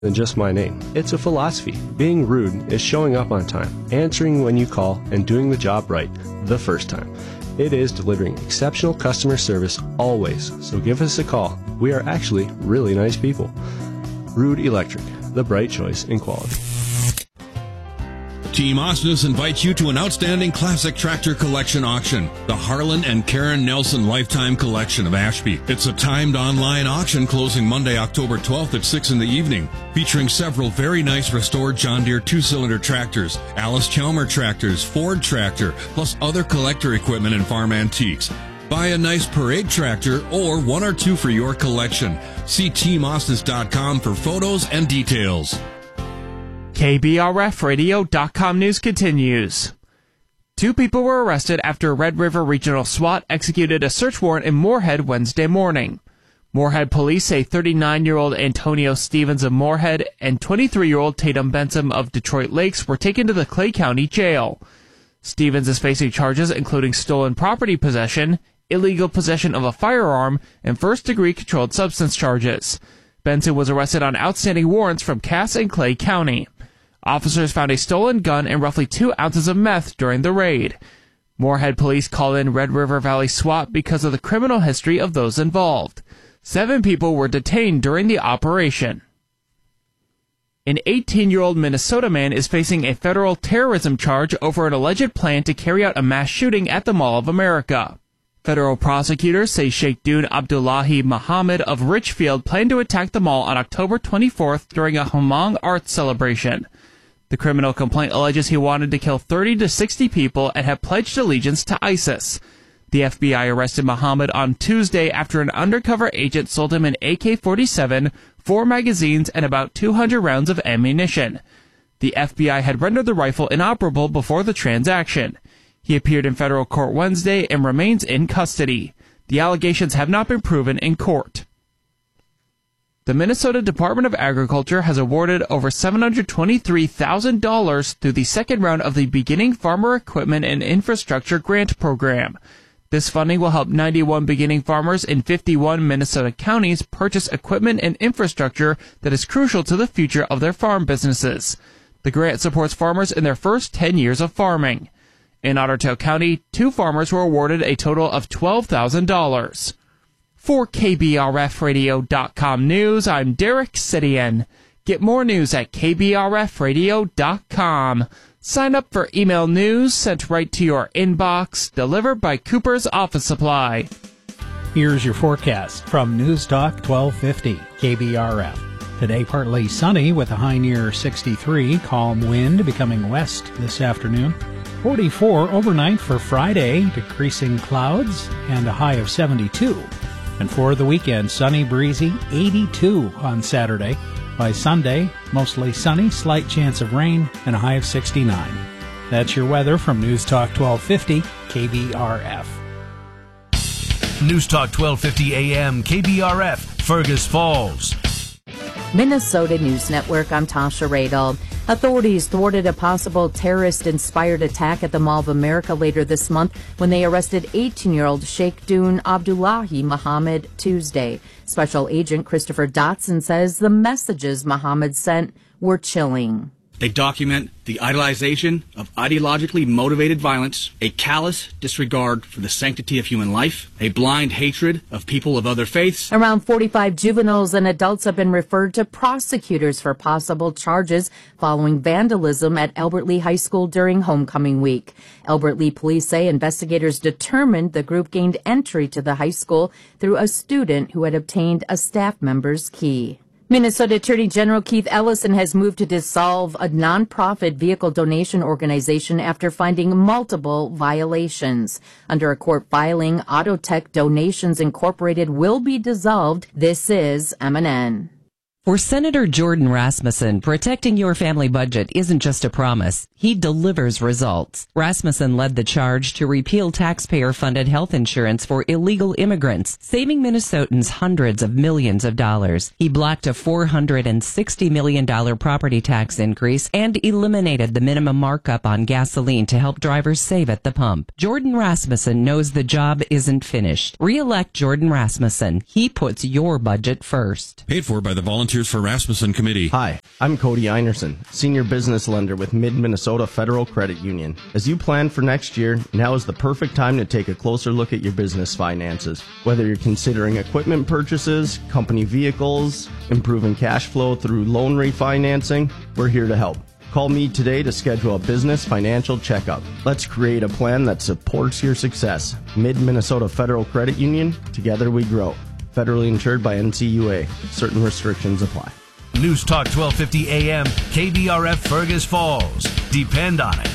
than just my name. It's a philosophy. Being rude is showing up on time, answering when you call, and doing the job right the first time. It is delivering exceptional customer service always, so give us a call. We are actually really nice people. Rude Electric, the bright choice in quality. Team Osnes invites you to an outstanding classic tractor collection auction, the Harlan and Karen Nelson Lifetime Collection of Ashby. It's a timed online auction closing Monday, October 12th at 6 in the evening, featuring several very nice restored John Deere 2-cylinder tractors, Alice Chalmer tractors, Ford tractor, plus other collector equipment and farm antiques. Buy a nice parade tractor or one or two for your collection. See teamosnes.com for photos and details. KBRFradio.com news continues. 2 people were arrested after Red River Regional SWAT executed a search warrant in Moorhead Wednesday morning. Moorhead police say 39-year-old Antonio Stevens of Moorhead and 23-year-old Tatum Benson of Detroit Lakes were taken to the Clay County Jail. Stevens is facing charges including stolen property possession, illegal possession of a firearm, and first-degree controlled substance charges. Benson was arrested on outstanding warrants from Cass and Clay County. Officers found a stolen gun and roughly 2 ounces of meth during the raid. Moorhead police called in Red River Valley SWAT because of the criminal history of those involved. 7 people were detained during the operation. An 18-year-old Minnesota man is facing a federal terrorism charge over an alleged plan to carry out a mass shooting at the Mall of America. Federal prosecutors say Sheikh Dune Abdullahi Muhammad of Richfield planned to attack the mall on October 24th during a Hmong arts celebration. The criminal complaint alleges he wanted to kill 30 to 60 people and had pledged allegiance to ISIS. The FBI arrested Muhammad on Tuesday after an undercover agent sold him an AK-47, 4 magazines, and about 200 rounds of ammunition. The FBI had rendered the rifle inoperable before the transaction. He appeared in federal court Wednesday and remains in custody. The allegations have not been proven in court. The Minnesota Department of Agriculture has awarded over $723,000 through the second round of the Beginning Farmer Equipment and Infrastructure Grant Program. This funding will help 91 beginning farmers in 51 Minnesota counties purchase equipment and infrastructure that is crucial to the future of their farm businesses. The grant supports farmers in their first 10 years of farming. In Otter Tail County, 2 farmers were awarded a total of $12,000. For KBRFradio.com News, I'm Derek Sidian. Get more news at KBRFradio.com. Sign up for email news sent right to your inbox, delivered by Cooper's Office Supply. Here's your forecast from News Talk 1250 KBRF. Today partly sunny with a high near 63, calm wind becoming west this afternoon. 44 overnight for Friday, decreasing clouds, and a high of 72. And for the weekend, sunny, breezy, 82 on Saturday. By Sunday, mostly sunny, slight chance of rain, and a high of 69. That's your weather from News Talk 1250 KBRF. News Talk 1250 AM KBRF, Fergus Falls. Minnesota News Network, I'm Tasha Radel. Authorities thwarted a possible terrorist-inspired attack at the Mall of America later this month when they arrested 18-year-old Sheikh Dune Abdullahi Muhammad Tuesday. Special Agent Christopher Dotson says the messages Muhammad sent were chilling. They document the idolization of ideologically motivated violence, a callous disregard for the sanctity of human life, a blind hatred of people of other faiths. Around 45 juveniles and adults have been referred to prosecutors for possible charges following vandalism at Albert Lea High School during homecoming week. Albert Lea police say investigators determined the group gained entry to the high school through a student who had obtained a staff member's key. Minnesota Attorney General Keith Ellison has moved to dissolve a nonprofit vehicle donation organization after finding multiple violations. Under a court filing, Autotech Donations Incorporated will be dissolved. This is MNN. For Senator Jordan Rasmussen, protecting your family budget isn't just a promise. He delivers results. Rasmussen led the charge to repeal taxpayer-funded health insurance for illegal immigrants, saving Minnesotans hundreds of millions of dollars. He blocked a $460 million property tax increase and eliminated the minimum markup on gasoline to help drivers save at the pump. Jordan Rasmussen knows the job isn't finished. Re-elect Jordan Rasmussen. He puts your budget first. Paid for by the Volunteer volunteers for Rasmussen Committee. Hi, I'm Cody Einerson, Senior Business Lender with Mid-Minnesota Federal Credit Union. As you plan for next year, now is the perfect time to take a closer look at your business finances. Whether you're considering equipment purchases, company vehicles, improving cash flow through loan refinancing, we're here to help. Call me today to schedule a business financial checkup. Let's create a plan that supports your success. Mid-Minnesota Federal Credit Union, together we grow. Federally insured by NCUA. Certain restrictions apply. News Talk 1250 AM, KBRF Fergus Falls. Depend on it.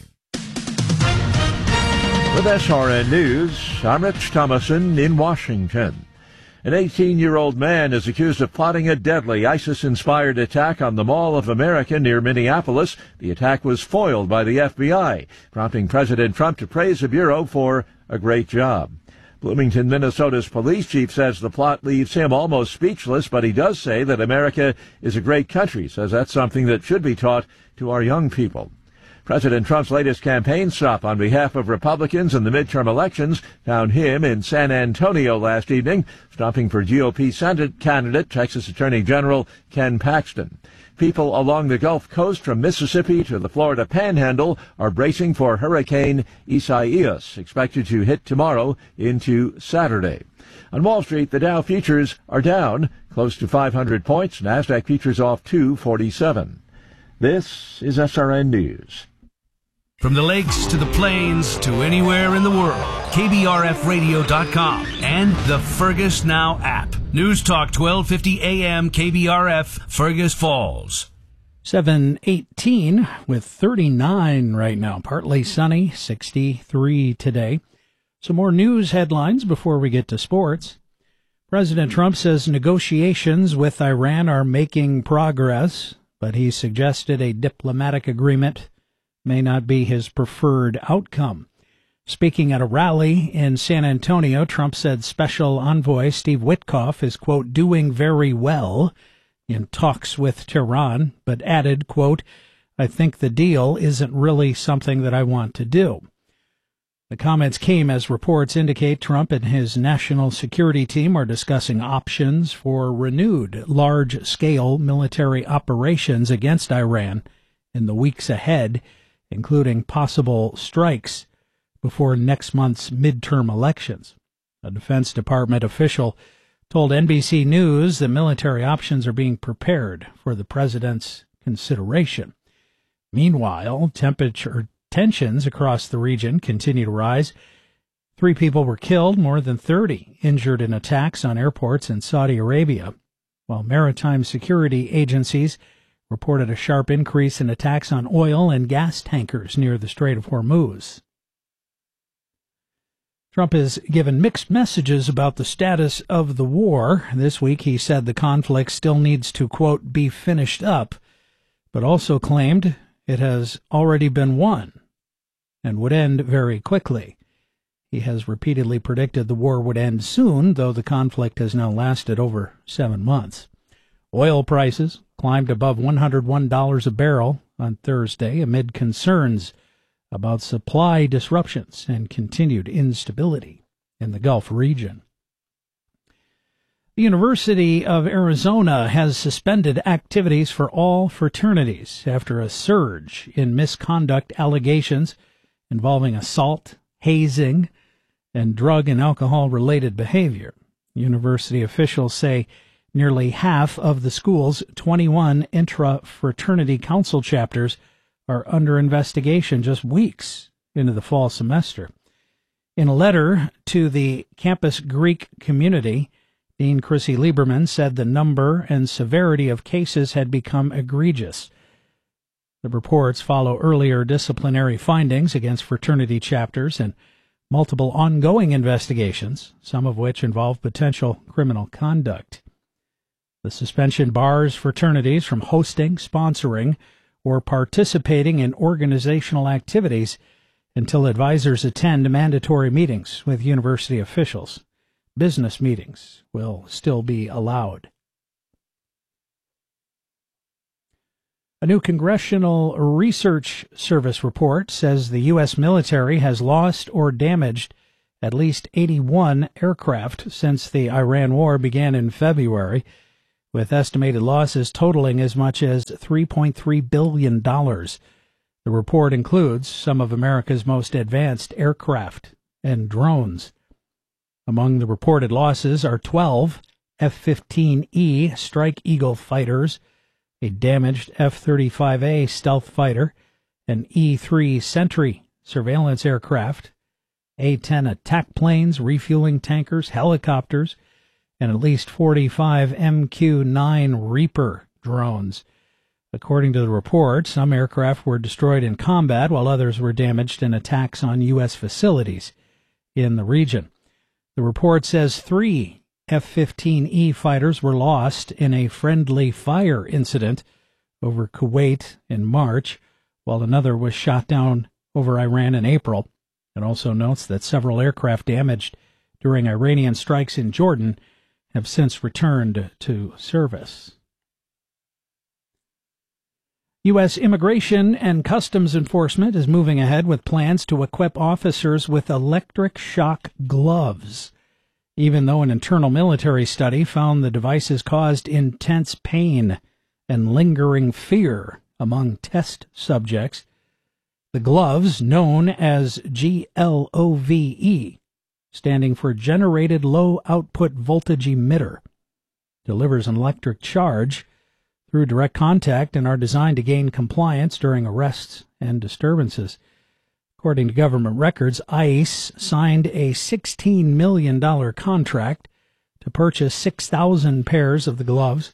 With SRN News, I'm Rich Thomason in Washington. An 18-year-old man is accused of plotting a deadly ISIS-inspired attack on the Mall of America near Minneapolis. The attack was foiled by the FBI, prompting President Trump to praise the Bureau for a great job. Bloomington, Minnesota's police chief says the plot leaves him almost speechless, but he does say that America is a great country, says that's something that should be taught to our young people. President Trump's latest campaign stop on behalf of Republicans in the midterm elections found him in San Antonio last evening, stopping for GOP Senate candidate Texas Attorney General Ken Paxton. People along the Gulf Coast from Mississippi to the Florida Panhandle are bracing for Hurricane Isaias, expected to hit tomorrow into Saturday. On Wall Street, the Dow futures are down close to 500 points. NASDAQ futures off 247. This is SRN News. From the lakes to the plains to anywhere in the world, KBRFradio.com and the Fergus Now app. News Talk 1250 AM KBRF, Fergus Falls. 7:18 with 39 right now. Partly sunny, 63 today. Some more news headlines before we get to sports. President Trump says negotiations with Iran are making progress, but he suggested a diplomatic agreement may not be his preferred outcome. Speaking at a rally in San Antonio, Trump said Special Envoy Steve Witkoff is, quote, doing very well in talks with Tehran, but added, quote, I think the deal isn't really something that I want to do. The comments came as reports indicate Trump and his national security team are discussing options for renewed large-scale military operations against Iran in the weeks ahead, including possible strikes before next month's midterm elections. A Defense Department official told NBC News that military options are being prepared for the president's consideration. Meanwhile, tensions across the region continue to rise. 3 people were killed, more than 30 injured in attacks on airports in Saudi Arabia, while maritime security agencies reported a sharp increase in attacks on oil and gas tankers near the Strait of Hormuz. Trump has given mixed messages about the status of the war. This week he said the conflict still needs to, quote, be finished up, but also claimed it has already been won and would end very quickly. He has repeatedly predicted the war would end soon, though the conflict has now lasted over 7 months. Oil prices climbed above $101 a barrel on Thursday amid concerns about supply disruptions and continued instability in the Gulf region. The University of Arizona has suspended activities for all fraternities after a surge in misconduct allegations involving assault, hazing, and drug and alcohol-related behavior. University officials say nearly half of the school's 21 intra-fraternity council chapters are under investigation just weeks into the fall semester. In a letter to the campus Greek community, Dean Chrissy Lieberman said the number and severity of cases had become egregious. The reports follow earlier disciplinary findings against fraternity chapters and multiple ongoing investigations, some of which involve potential criminal conduct. The suspension bars fraternities from hosting, sponsoring, or participating in organizational activities until advisors attend mandatory meetings with university officials. Business meetings will still be allowed. A new Congressional Research Service report says the U.S. military has lost or damaged at least 81 aircraft since the Iran war began in February, with estimated losses totaling as much as $3.3 billion. The report includes some of America's most advanced aircraft and drones. Among the reported losses are 12 F-15E Strike Eagle fighters, a damaged F-35A stealth fighter, an E-3 Sentry surveillance aircraft, A-10 attack planes, refueling tankers, helicopters, and at least 45 MQ-9 Reaper drones. According to the report, some aircraft were destroyed in combat while others were damaged in attacks on U.S. facilities in the region. The report says 3 F-15E fighters were lost in a friendly fire incident over Kuwait in March, while another was shot down over Iran in April. It also notes that several aircraft damaged during Iranian strikes in Jordan have since returned to service. U.S. Immigration and Customs Enforcement is moving ahead with plans to equip officers with electric shock gloves, even though an internal military study found the devices caused intense pain and lingering fear among test subjects. The gloves, known as GLOVE, standing for Generated Low Output Voltage Emitter, delivers an electric charge through direct contact and are designed to gain compliance during arrests and disturbances. According to government records, ICE signed a $16 million contract to purchase 6,000 pairs of the gloves.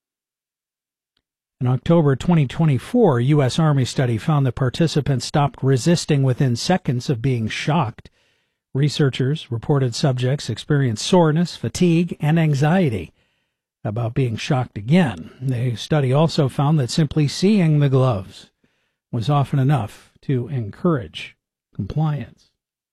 An October 2024 U.S. Army study found that participants stopped resisting within seconds of being shocked. Researchers reported subjects experienced soreness, fatigue, and anxiety about being shocked again. The study also found that simply seeing the gloves was often enough to encourage compliance.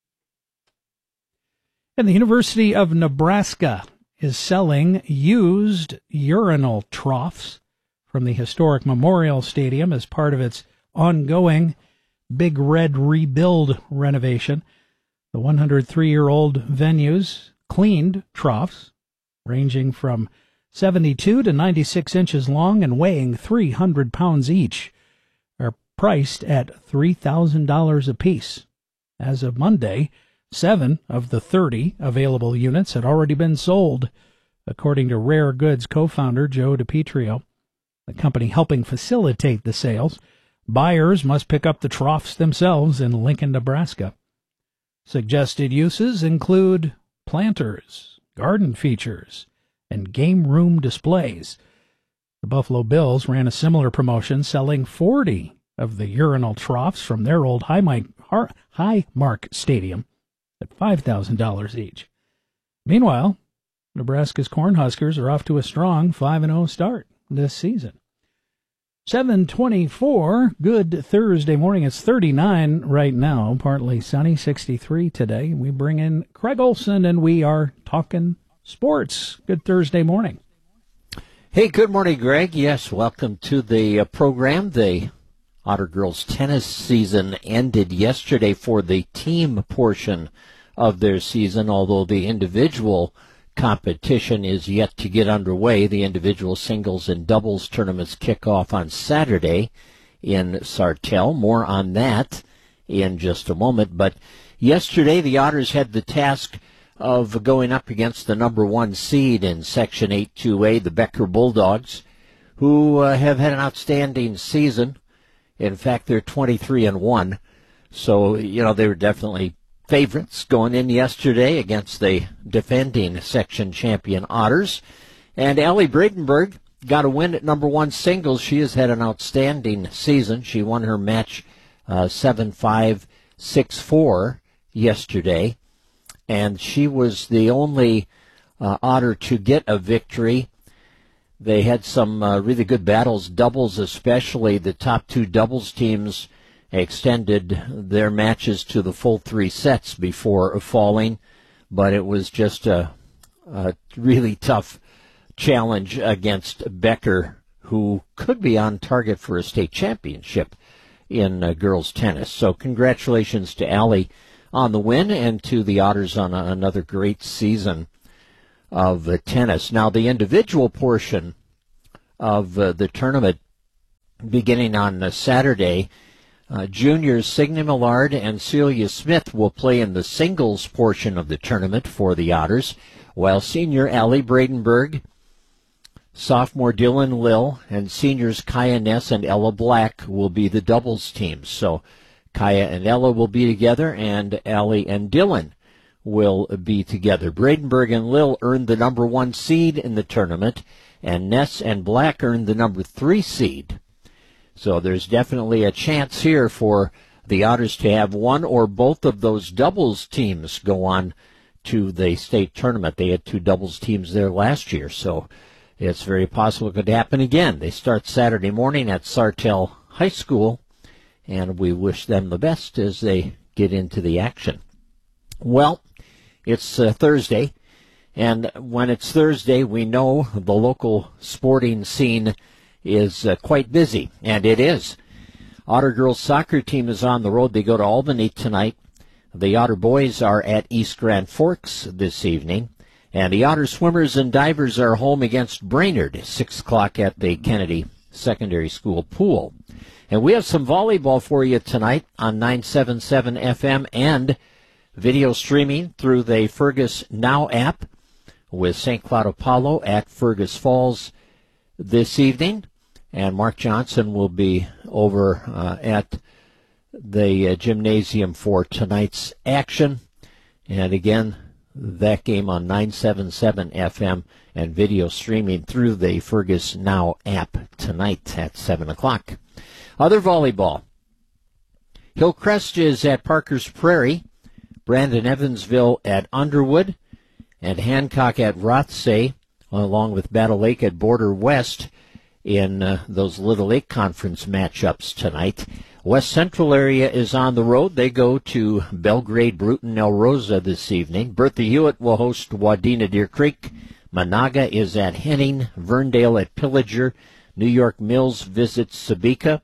And the University of Nebraska is selling used urinal troughs from the historic Memorial Stadium as part of its ongoing Big Red Rebuild renovation. The 103-year-old venue's cleaned troughs, ranging from 72 to 96 inches long and weighing 300 pounds each, are priced at $3,000 apiece. As of Monday, 7 of the 30 available units had already been sold, according to Rare Goods co-founder Joe DiPietro. The company helping facilitate the sales, buyers must pick up the troughs themselves in Lincoln, Nebraska. Suggested uses include planters, garden features, and game room displays. The Buffalo Bills ran a similar promotion, selling 40 of the urinal troughs from their old Highmark Stadium at $5,000 each. Meanwhile, Nebraska's Cornhuskers are off to a strong 5-0 start this season. 7:24, good Thursday morning. It's 39 right now, partly sunny, 63 today. We bring in Craig Olson, and we are talking sports. Good Thursday morning. Hey, good morning, Greg. Yes, welcome to the program. The Otter girls tennis season ended yesterday for the team portion of their season, although the individual competition is yet to get underway. The individual singles and doubles tournaments kick off on Saturday in Sartell. More on that in just a moment. But yesterday the Otters had the task of going up against the number 1 seed in Section 8-2A, the Becker Bulldogs, who have had an outstanding season. In fact, they're 23-1. So, they were definitely favorites going in yesterday against the defending section champion Otters. And Allie Bradenberg got a win at number 1 singles. She has had an outstanding season. She won her match 7-5, 6-4 yesterday. And she was the only Otter to get a victory. They had some really good battles, doubles especially. The top 2 doubles teams extended their matches to the full 3 sets before falling, but it was just a really tough challenge against Becker, who could be on target for a state championship in girls tennis. So congratulations to Allie on the win and to the Otters on another great season of tennis. Now the individual portion of the tournament beginning on Saturday. Juniors Signe Millard and Celia Smith will play in the singles portion of the tournament for the Otters, while senior Allie Bradenberg, sophomore Dylan Lill, and seniors Kaya Ness and Ella Black will be the doubles teams. So Kaya and Ella will be together, and Allie and Dylan will be together. Bradenberg and Lill earned the number 1 seed in the tournament, and Ness and Black earned the number 3 seed. So there's definitely a chance here for the Otters to have one or both of those doubles teams go on to the state tournament. They had 2 doubles teams there last year, so it's very possible it could happen again. They start Saturday morning at Sartell High School, and we wish them the best as they get into the action. Well, it's Thursday, and when it's Thursday, we know the local sporting scene is quite busy, and it is. Otter girls soccer team is on the road. They go to Albany tonight. The Otter boys are at East Grand Forks this evening, and the Otter swimmers and divers are home against Brainerd, 6 o'clock at the Kennedy Secondary School pool. And we have some volleyball for you tonight on 977 FM and video streaming through the Fergus Now app with St. Cloud Apollo at Fergus Falls this evening. And Mark Johnson will be over at the gymnasium for tonight's action. And again, that game on 977 FM and video streaming through the Fergus Now app tonight at 7 o'clock. Other volleyball. Hillcrest is at Parker's Prairie, Brandon Evansville at Underwood, and Hancock at Rothsay, along with Battle Lake at Border West in those Little Lake Conference matchups tonight. West Central area is on the road. They go to Belgrade, Bruton, El Rosa this evening. Bertha Hewitt will host Wadena Deer Creek. Monaga is at Henning. Verndale at Pillager. New York Mills visits Sabika.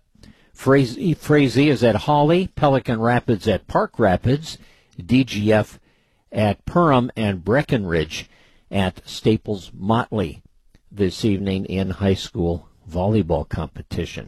Frazee is at Hawley. Pelican Rapids at Park Rapids. DGF at Perham, and Breckenridge at Staples Motley this evening in high school volleyball competition.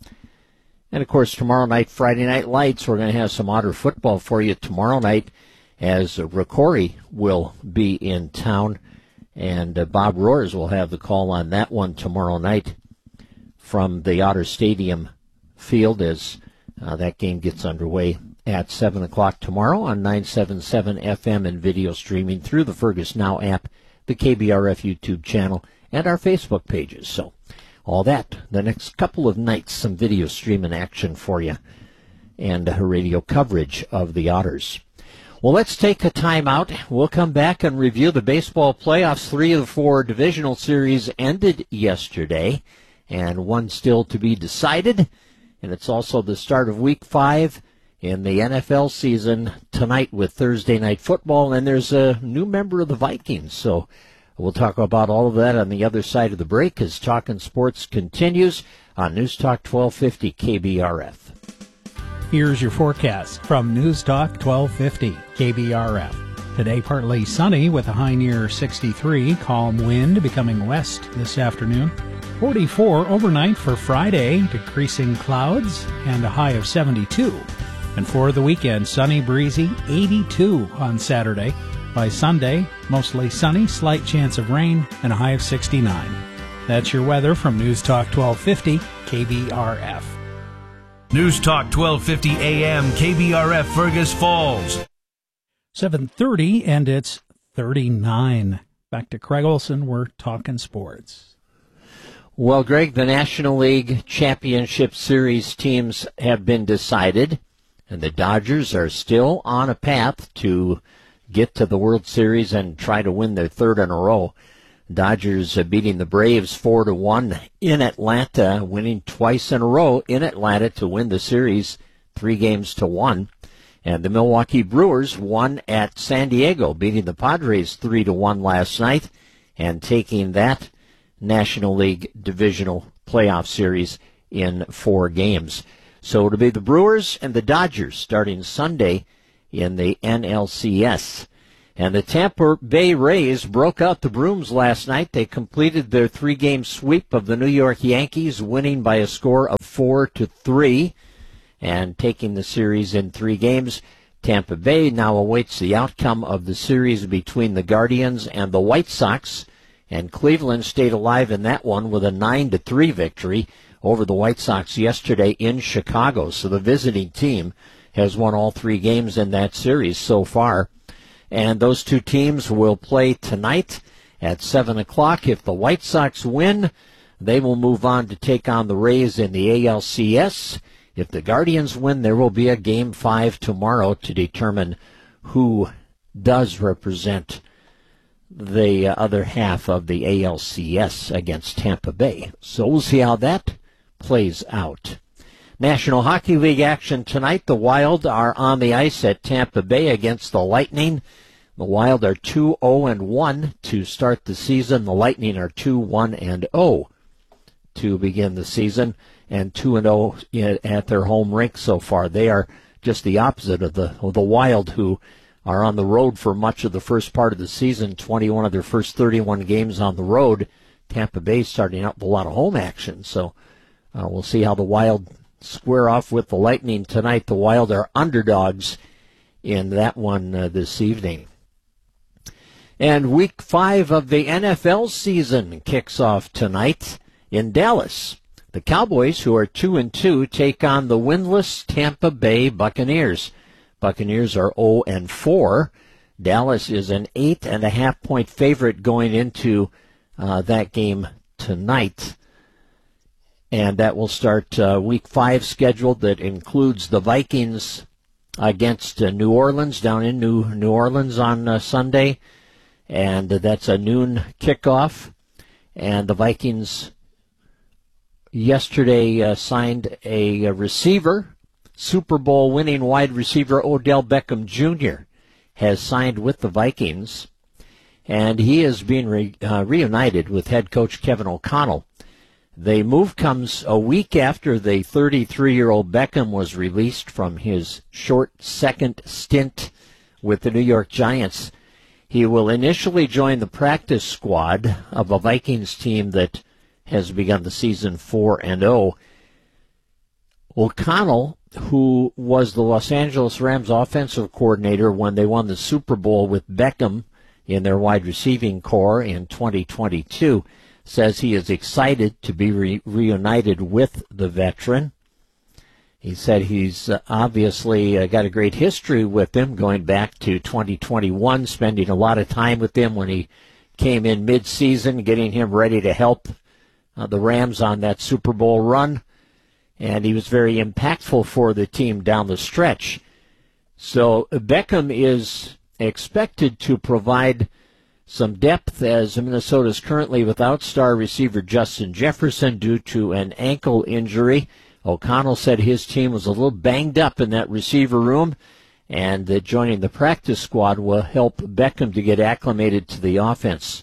And, of course, tomorrow night, Friday Night Lights, we're going to have some Otter football for you tomorrow night as Rocori will be in town, and Bob Roars will have the call on that one tomorrow night from the Otter Stadium field as that game gets underway at 7 o'clock tomorrow on 977 FM and video streaming through the Fergus Now app, the KBRF YouTube channel, and our Facebook pages. So all that the next couple of nights, some video streaming action for you and radio coverage of the Otters. Well, let's take a time out. We'll come back and review the baseball playoffs. 3 of the 4 divisional series ended yesterday, and one still to be decided. And it's also the start of Week 5 in the NFL season tonight with Thursday Night Football, and there's a new member of the Vikings. So we'll talk about all of that on the other side of the break as Talkin' Sports continues on News Talk 1250 KBRF. Here's your forecast from News Talk 1250 KBRF. Today partly sunny with a high near 63, calm wind becoming west this afternoon. 44 overnight for Friday, decreasing clouds, and a high of 72. And for the weekend, sunny, breezy, 82 on Saturday. By Sunday, mostly sunny, slight chance of rain, and a high of 69. That's your weather from News Talk 1250 KBRF. News Talk 1250 AM KBRF Fergus Falls. 7:30 and it's 39. Back to Craig Olson, we're talking sports. Well, Greg, the National League Championship Series teams have been decided, and the Dodgers are still on a path to get to the World Series and try to win their 3rd in a row. Dodgers beating the Braves 4-1 in Atlanta, winning twice in a row in Atlanta to win the series 3-1. And the Milwaukee Brewers won at San Diego, beating the Padres 3-1 last night and taking that National League Divisional Playoff Series in 4 games. So it'll be the Brewers and the Dodgers starting Sunday in the NLCS. And the Tampa Bay Rays broke out the brooms last night. They completed their 3-game sweep of the New York Yankees, winning by a score of 4-3 and taking the series in 3 games. Tampa Bay now awaits the outcome of the series between the Guardians and the White Sox, and Cleveland stayed alive in that one with a 9-3 victory over the White Sox yesterday in Chicago. So the visiting team has won all 3 games in that series so far. And those 2 teams will play tonight at 7 o'clock. If the White Sox win, they will move on to take on the Rays in the ALCS. If the Guardians win, there will be a Game 5 tomorrow to determine who does represent the other half of the ALCS against Tampa Bay. So we'll see how that plays out. National Hockey League action tonight. The Wild are on the ice at Tampa Bay against the Lightning. The Wild are 2-0-1 to start the season. The Lightning are 2-1-0 to begin the season, and 2-0 at their home rink so far. They are just the opposite of the Wild, who are on the road for much of the first part of the season, 21 of their first 31 games on the road. Tampa Bay starting out with a lot of home action, so we'll see how the Wild square off with the Lightning tonight. The Wild are underdogs in that one this evening. And Week 5 of the NFL season kicks off tonight in Dallas. The Cowboys, who are 2-2, take on the winless Tampa Bay Buccaneers. Buccaneers are 0-4. Dallas is an 8.5-point favorite going into that game tonight. And that will start Week 5 scheduled. That includes the Vikings against New Orleans down in New Orleans on Sunday. And that's a noon kickoff. And the Vikings yesterday signed a receiver. Super Bowl winning wide receiver Odell Beckham Jr. has signed with the Vikings. And he is being reunited with head coach Kevin O'Connell. The move comes a week after the 33-year-old Beckham was released from his short second stint with the New York Giants. He will initially join the practice squad of a Vikings team that has begun the season 4-0. O'Connell, who was the Los Angeles Rams offensive coordinator when they won the Super Bowl with Beckham in their wide receiving core in 2022, says he is excited to be reunited with the veteran. He said he's obviously got a great history with him going back to 2021, spending a lot of time with him when he came in mid-season, getting him ready to help the Rams on that Super Bowl run. And he was very impactful for the team down the stretch. So Beckham is expected to provide some depth, as Minnesota is currently without star receiver Justin Jefferson due to an ankle injury. O'Connell said his team was a little banged up in that receiver room, and that joining the practice squad will help Beckham to get acclimated to the offense.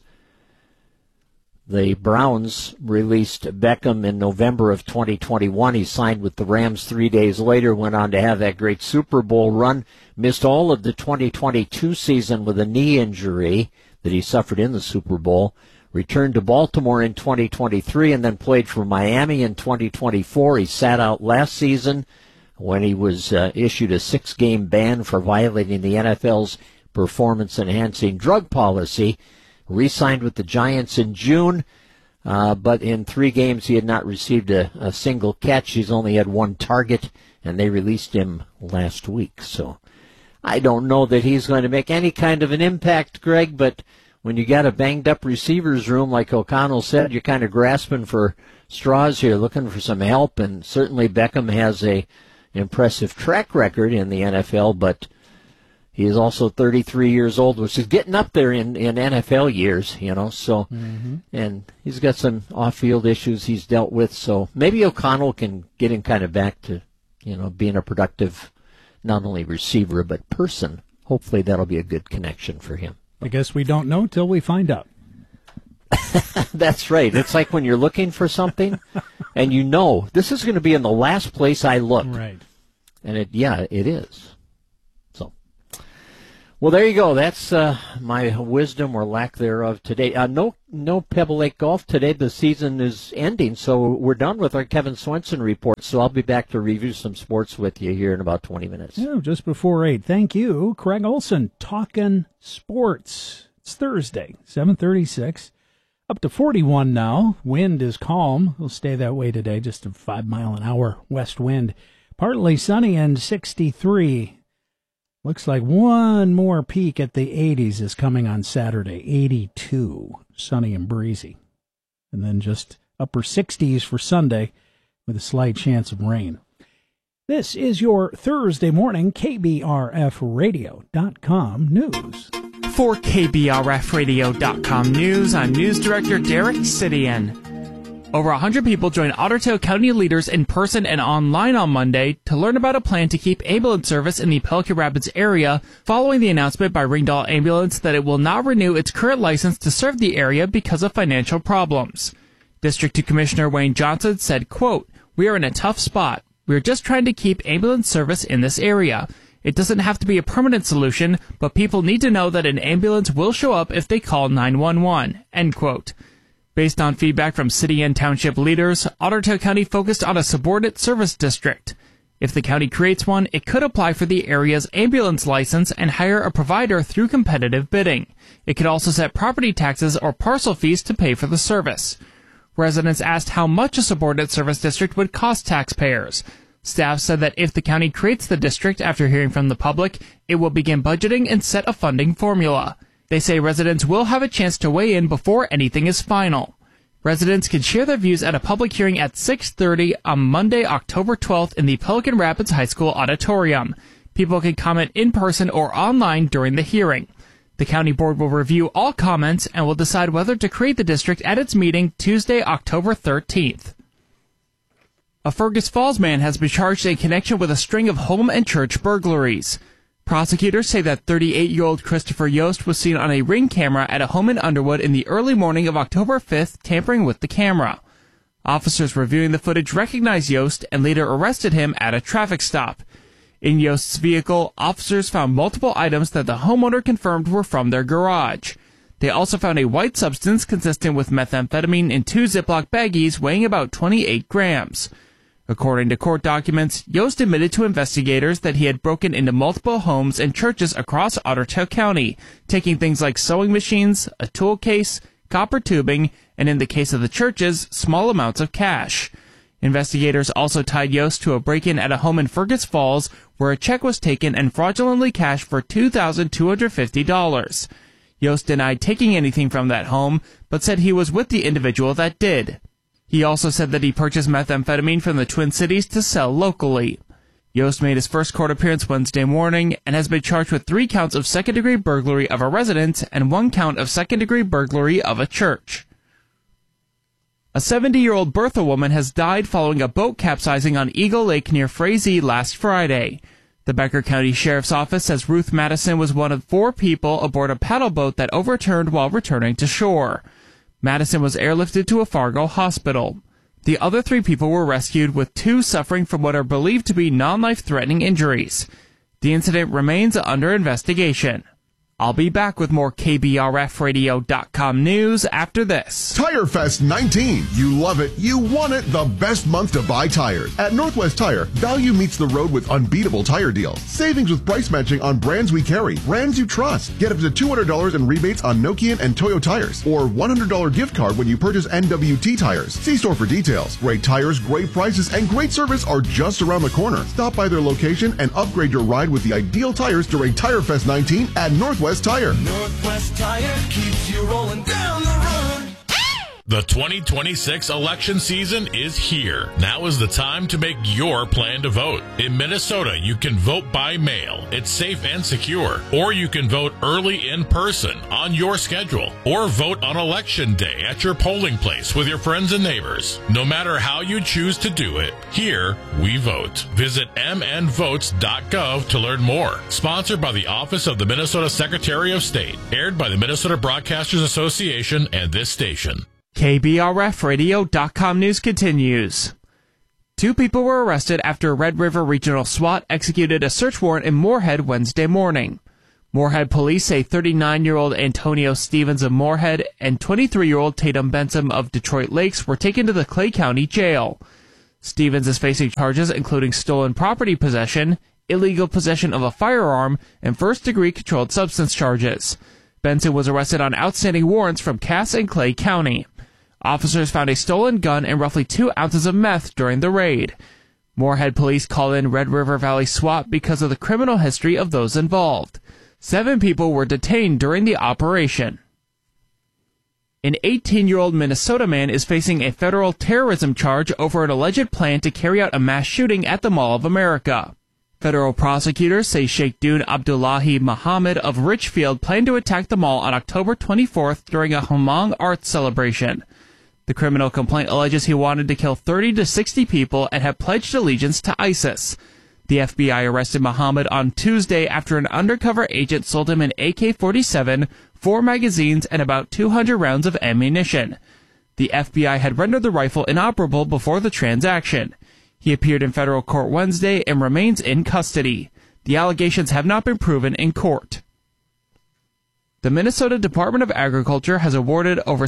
The Browns released Beckham in November of 2021. He signed with the Rams 3 days later, went on to have that great Super Bowl run, missed all of the 2022 season with a knee injury that he suffered in the Super Bowl, returned to Baltimore in 2023, and then played for Miami in 2024. He sat out last season when he was issued a 6-game ban for violating the NFL's performance-enhancing drug policy. Re-signed with the Giants in June, but in 3 games he had not received a single catch. He's only had 1 target, and they released him last week. So I don't know that he's going to make any kind of an impact, Greg, but when you got a banged-up receivers room, like O'Connell said, you're kind of grasping for straws here, looking for some help, and certainly Beckham has a impressive track record in the NFL, but he is also 33 years old, which is getting up there in NFL years, so, and he's got some off-field issues he's dealt with, so maybe O'Connell can get him kind of back to, being a productive, not only receiver, but person. Hopefully that'll be a good connection for him. I guess we don't know till we find out. That's right. It's like when you're looking for something, and this is going to be in the last place I look. Right. And it is. Well, there you go. That's my wisdom or lack thereof today. No Pebble Lake golf today. The season is ending, so we're done with our Kevin Swenson report. So I'll be back to review some sports with you here in about 20 minutes. Yeah, just before 8. Thank you, Craig Olson, talking sports. It's Thursday, 7:36. Up to 41 now. Wind is calm. It'll stay that way today, just a 5-mile-an-hour west wind. Partly sunny and 63. Looks like one more peak at the 80s is coming on Saturday, 82, sunny and breezy. And then just upper 60s for Sunday with a slight chance of rain. This is your Thursday morning KBRFradio.com news. For KBRFradio.com news, I'm News Director Derek Sidian. Over 100 people joined Otter Tail County leaders in person and online on Monday to learn about a plan to keep ambulance service in the Pelican Rapids area following the announcement by Ringdahl Ambulance that it will not renew its current license to serve the area because of financial problems. District 2 Commissioner Wayne Johnson said, quote, "We are in a tough spot. We are just trying to keep ambulance service in this area. It doesn't have to be a permanent solution, but people need to know that an ambulance will show up if they call 911, end quote. Based on feedback from city and township leaders, Otter Tail County focused on a subordinate service district. If the county creates one, it could apply for the area's ambulance license and hire a provider through competitive bidding. It could also set property taxes or parcel fees to pay for the service. Residents asked how much a subordinate service district would cost taxpayers. Staff said that if the county creates the district after hearing from the public, it will begin budgeting and set a funding formula. They say residents will have a chance to weigh in before anything is final. Residents can share their views at a public hearing at 6:30 on Monday, October 12th in the Pelican Rapids High School auditorium. People can comment in person or online during the hearing. The county board will review all comments and will decide whether to create the district at its meeting Tuesday, October 13th. A Fergus Falls man has been charged in connection with a string of home and church burglaries. Prosecutors say that 38-year-old Christopher Yost was seen on a Ring camera at a home in Underwood in the early morning of October 5th, tampering with the camera. Officers reviewing the footage recognized Yost and later arrested him at a traffic stop. In Yost's vehicle, officers found multiple items that the homeowner confirmed were from their garage. They also found a white substance consistent with methamphetamine in 2 Ziploc baggies weighing about 28 grams. According to court documents, Yost admitted to investigators that he had broken into multiple homes and churches across Otter Tail County, taking things like sewing machines, a tool case, copper tubing, and in the case of the churches, small amounts of cash. Investigators also tied Yost to a break-in at a home in Fergus Falls where a check was taken and fraudulently cashed for $2,250. Yost denied taking anything from that home, but said he was with the individual that did. He also said that he purchased methamphetamine from the Twin Cities to sell locally. Yost made his first court appearance Wednesday morning and has been charged with 3 counts of second-degree burglary of a residence and 1 count of second-degree burglary of a church. A 70-year-old Bertha woman has died following a boat capsizing on Eagle Lake near Frazee last Friday. The Becker County Sheriff's Office says Ruth Madison was one of 4 people aboard a paddle boat that overturned while returning to shore. Madison was airlifted to a Fargo hospital. The other 3 people were rescued, with 2 suffering from what are believed to be non-life-threatening injuries. The incident remains under investigation. I'll be back with more KBRFradio.com news after this. Tire Fest 19. You love it. You want it. The best month to buy tires. At Northwest Tire, value meets the road with unbeatable tire deals. Savings with price matching on brands we carry, brands you trust. Get up to $200 in rebates on Nokian and Toyo tires, or $100 gift card when you purchase NWT tires. See store for details. Great tires, great prices, and great service are just around the corner. Stop by their location and upgrade your ride with the ideal tires during Tire Fest 19 at Northwest Tire. Northwest Tire keeps you rolling down the road. The 2026 election season is here. Now is the time to make your plan to vote. In Minnesota, you can vote by mail. It's safe and secure. Or you can vote early in person on your schedule. Or vote on Election Day at your polling place with your friends and neighbors. No matter how you choose to do it, here we vote. Visit mnvotes.gov to learn more. Sponsored by the Office of the Minnesota Secretary of State. Aired by the Minnesota Broadcasters Association and this station. KBRFradio.com news continues. 2 people were arrested after Red River Regional SWAT executed a search warrant in Moorhead Wednesday morning. Moorhead police say 39-year-old Antonio Stevens of Moorhead and 23-year-old Tatum Benson of Detroit Lakes were taken to the Clay County Jail. Stevens is facing charges including stolen property possession, illegal possession of a firearm, and first-degree controlled substance charges. Benson was arrested on outstanding warrants from Cass and Clay County. Officers found a stolen gun and roughly 2 ounces of meth during the raid. Moorhead police called in Red River Valley SWAT because of the criminal history of those involved. 7 people were detained during the operation. An 18-year-old Minnesota man is facing a federal terrorism charge over an alleged plan to carry out a mass shooting at the Mall of America. Federal prosecutors say Sheikh Dune Abdullahi Muhammad of Richfield planned to attack the mall on October 24th during a Hmong art celebration. The criminal complaint alleges he wanted to kill 30 to 60 people and had pledged allegiance to ISIS. The FBI arrested Muhammad on Tuesday after an undercover agent sold him an AK-47, 4 magazines, and about 200 rounds of ammunition. The FBI had rendered the rifle inoperable before the transaction. He appeared in federal court Wednesday and remains in custody. The allegations have not been proven in court. The Minnesota Department of Agriculture has awarded over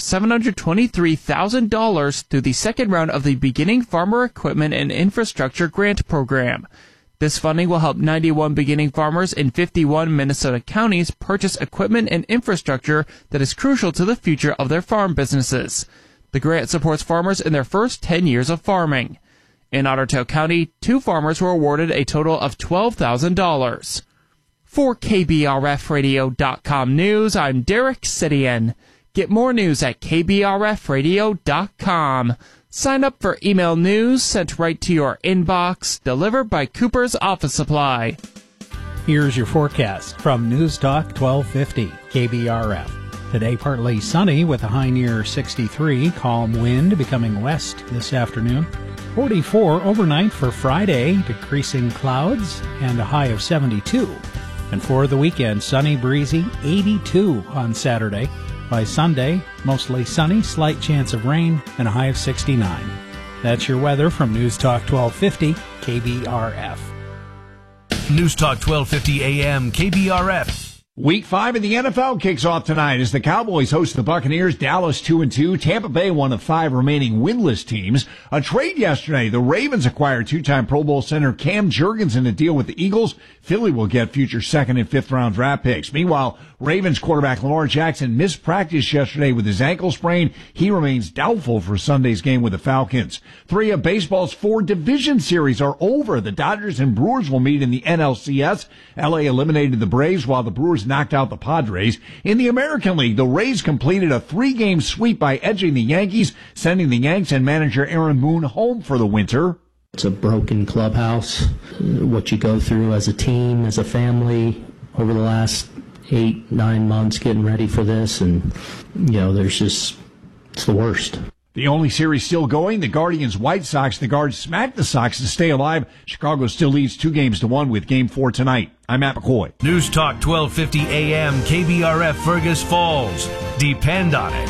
$723,000 through the second round of the Beginning Farmer Equipment and Infrastructure Grant Program. This funding will help 91 beginning farmers in 51 Minnesota counties purchase equipment and infrastructure that is crucial to the future of their farm businesses. The grant supports farmers in their first 10 years of farming. In Otter Tail County, 2 farmers were awarded a total of $12,000. For KBRFradio.com News, I'm Derek Sidian. Get more news at KBRFradio.com. Sign up for email news sent right to your inbox, delivered by Cooper's Office Supply. Here's your forecast from News Talk 1250 KBRF. Today partly sunny with a high near 63, calm wind becoming west this afternoon. 44 overnight for Friday, decreasing clouds and a high of 72. And for the weekend, sunny, breezy, 82 on Saturday. By Sunday, mostly sunny, slight chance of rain, and a high of 69. That's your weather from News Talk 1250 KBRF. News Talk 1250 AM KBRF. Week 5 of the NFL kicks off tonight as the Cowboys host the Buccaneers. Dallas 2-2. Tampa Bay, one of 5 remaining winless teams. A trade yesterday. The Ravens acquired 2-time Pro Bowl center Cam Jurgens in a deal with the Eagles. Philly will get future 2nd and 5th round draft picks. Meanwhile, Ravens quarterback Lamar Jackson missed practice yesterday with his ankle sprain. He remains doubtful for Sunday's game with the Falcons. 3 of baseball's 4 division series are over. The Dodgers and Brewers will meet in the NLCS. LA eliminated the Braves while the Brewers knocked out the Padres. In the American League, the Rays completed a 3-game sweep by edging the Yankees, sending the Yanks and manager Aaron Boone home for the winter. It's a broken clubhouse. What you go through as a team, as a family, over the last 8-9 months getting ready for this, and it's the worst. The only series still going, the Guardians-White Sox. The Guards smacked the Sox to stay alive. Chicago still leads 2-1 with Game 4 tonight. I'm Matt McCoy. News Talk 1250 AM KBRF Fergus Falls. Depend on it.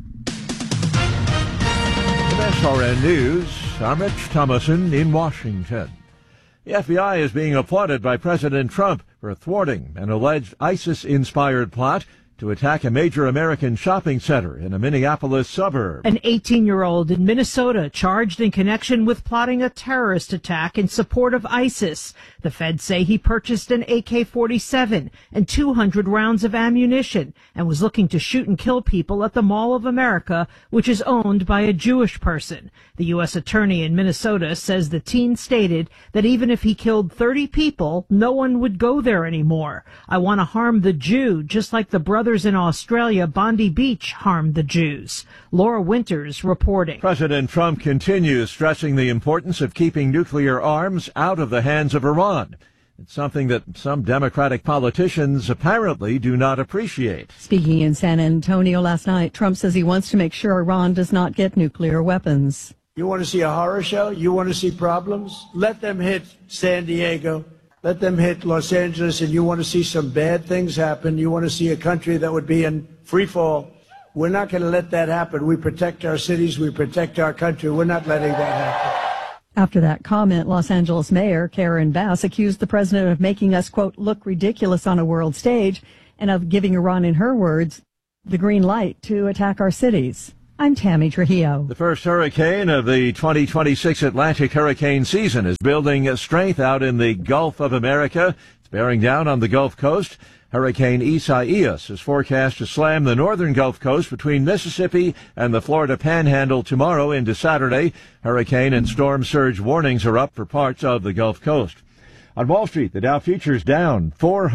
SRN News, I'm Rich Thomason in Washington. The FBI is being applauded by President Trump for thwarting an alleged ISIS-inspired plot to attack a major American shopping center in a Minneapolis suburb. An 18-year-old in Minnesota charged in connection with plotting a terrorist attack in support of ISIS. The feds say he purchased an AK-47 and 200 rounds of ammunition and was looking to shoot and kill people at the Mall of America, which is owned by a Jewish person. The U.S. attorney in Minnesota says the teen stated that even if he killed 30 people, no one would go there anymore. I want to harm the Jew, just like the brothers in Australia, Bondi Beach, harmed the Jews. Laura Winters reporting. President Trump continues stressing the importance of keeping nuclear arms out of the hands of Iran. It's something that some Democratic politicians apparently do not appreciate. Speaking in San Antonio last night, Trump says he wants to make sure Iran does not get nuclear weapons. You want to see a horror show? You want to see problems? Let them hit San Diego. Let them hit Los Angeles, and you want to see some bad things happen. You want to see a country that would be in free fall. We're not going to let that happen. We protect our cities. We protect our country. We're not letting that happen. After that comment, Los Angeles Mayor Karen Bass accused the president of making us, quote, look ridiculous on a world stage and of giving Iran, in her words, the green light to attack our cities. I'm Tammy Trujillo. The first hurricane of the 2026 Atlantic hurricane season is building strength out in the Gulf of America. It's bearing down on the Gulf Coast. Hurricane Isaias is forecast to slam the northern Gulf Coast between Mississippi and the Florida Panhandle tomorrow into Saturday. Hurricane and storm surge warnings are up for parts of the Gulf Coast. On Wall Street, the Dow futures down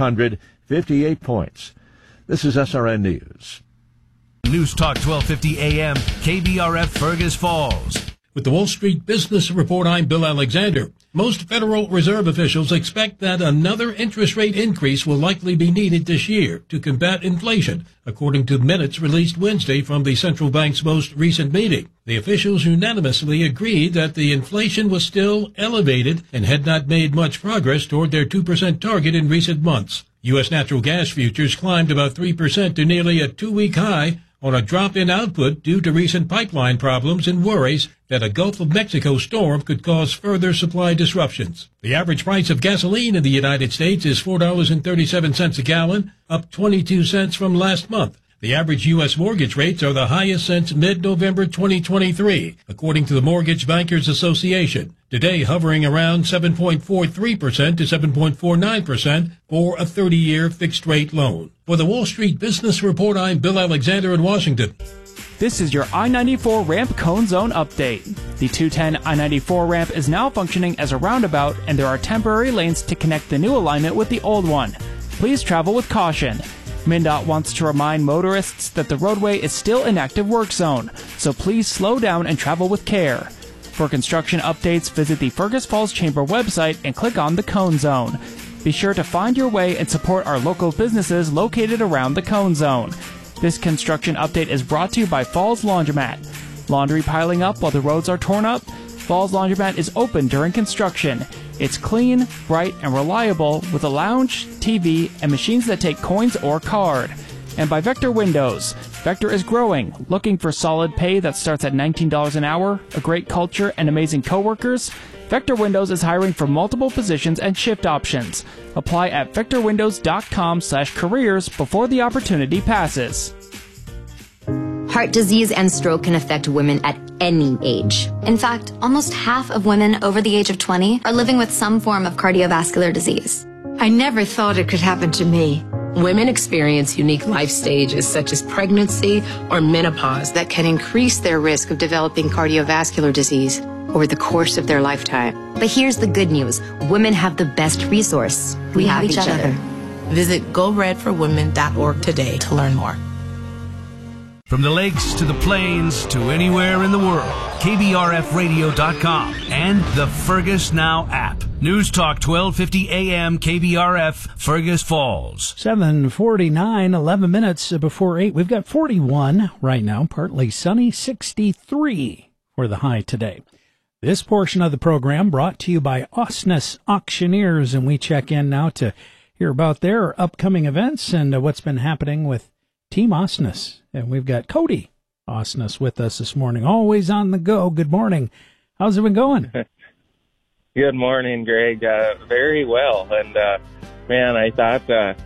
458 points. This is SRN News. News Talk 1250 AM, KBRF Fergus Falls. With the Wall Street Business Report, I'm Bill Alexander. Most Federal Reserve officials expect that another interest rate increase will likely be needed this year to combat inflation, according to minutes released Wednesday from the central bank's most recent meeting. The officials unanimously agreed that the inflation was still elevated and had not made much progress toward their 2% target in recent months. U.S. natural gas futures climbed about 3% to nearly a two-week high on a drop in output due to recent pipeline problems and worries that a Gulf of Mexico storm could cause further supply disruptions. The average price of gasoline in the United States is $4.37 a gallon, up 22 cents from last month. The average U.S. mortgage rates are the highest since mid-November 2023, according to the Mortgage Bankers Association, today hovering around 7.43% to 7.49% for a 30-year fixed-rate loan. For the Wall Street Business Report, I'm Bill Alexander in Washington. This is your I-94 ramp cone zone update. The 210 I-94 ramp is now functioning as a roundabout, and there are temporary lanes to connect the new alignment with the old one. Please travel with caution. MnDOT wants to remind motorists that the roadway is still an active work zone, so please slow down and travel with care. For construction updates, visit the Fergus Falls Chamber website and click on the Cone Zone. Be sure to find your way and support our local businesses located around the Cone Zone. This construction update is brought to you by Falls Laundromat. Laundry piling up while the roads are torn up? Falls Laundromat is open during construction. It's clean, bright, and reliable with a lounge, TV, and machines that take coins or card. And by Vector Windows. Vector is growing, looking for solid pay that starts at $19 an hour, a great culture, and amazing coworkers. Vector Windows is hiring for multiple positions and shift options. Apply at vectorwindows.com/careers before the opportunity passes. Heart disease and stroke can affect women at any age. In fact, almost half of women over the age of 20 are living with some form of cardiovascular disease. I never thought it could happen to me. Women experience unique life stages such as pregnancy or menopause that can increase their risk of developing cardiovascular disease over the course of their lifetime. But here's the good news. Women have the best resource. We have each other. Visit GoRedForWomen.org today to learn more. From the lakes to the plains to anywhere in the world, KBRFradio.com and the Fergus Now app. News Talk 1250 AM KBRF, Fergus Falls. 7:49, 11 minutes before 8. We've got 41 right now, partly sunny, 63 for the high today. This portion of the program brought to you by Osnes Auctioneers, and we check in now to hear about their upcoming events and what's been happening with Team Osnes. And we've got Cody Osnes with us this morning, always on the go. Good morning. How's it been going? Good morning, Greg. Very well. And, man, I thought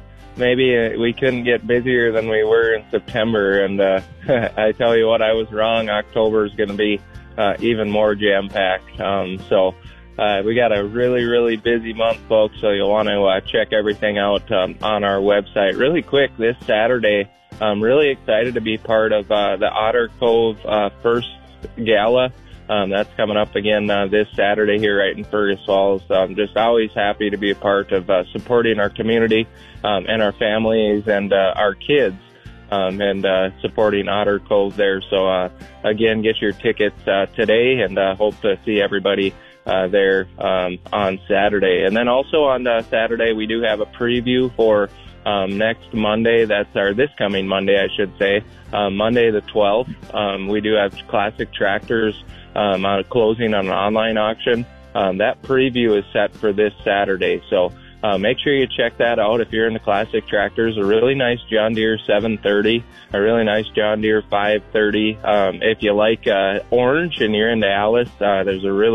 maybe we couldn't get busier than we were in September. And I tell you what, I was wrong. October is going to be even more jam-packed. So we got a really, really busy month, folks. So you'll want to check everything out on our website. Really quick, this Saturday, I'm really excited to be part of the Otter Cove First Gala. That's coming up again this Saturday here right in Fergus Falls. Just always happy to be a part of supporting our community and our families and our kids and supporting Otter Cove there. So, again, get your tickets today and hope to see everybody there on Saturday. And then also on Saturday, we do have a preview for next Monday. That's this coming Monday, I should say, Monday the 12th. We do have Classic Tractors closing on an online auction. That preview is set for this Saturday. So make sure you check that out if you're into Classic Tractors. A really nice John Deere 730, a really nice John Deere 530. If you like orange and you're into Alice, there's a really